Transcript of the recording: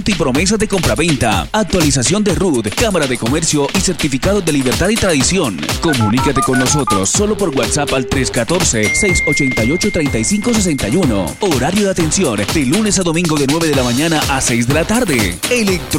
y promesas de compraventa, actualización de RUT, Cámara de Comercio y certificados de libertad y tradición. Comunícate con nosotros solo por WhatsApp al 314-688-3561. Horario de atención de lunes a domingo de 9 de la mañana a 6 de la tarde.